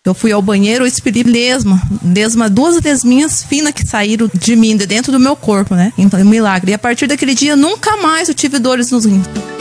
Eu fui ao banheiro, eu expeli duas lesminhas finas que saíram de mim, de dentro do meu corpo, né? Então, é um milagre. E a partir daquele dia, nunca mais eu tive dores nos rins.